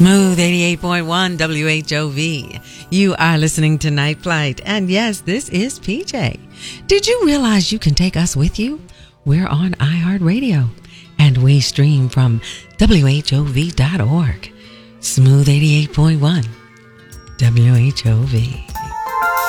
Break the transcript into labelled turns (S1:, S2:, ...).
S1: Smooth 88.1 WHOV. You are listening to Night Flight. And yes, this is PJ. Did you realize you can take us with you? We're on iHeartRadio and we stream from WHOV.org. Smooth 88.1 WHOV.